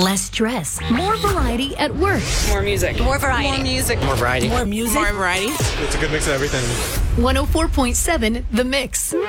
Less stress. More variety at work. More music. More variety. More music. More variety. More music. More variety. It's a good mix of everything. 104.7 The Mix.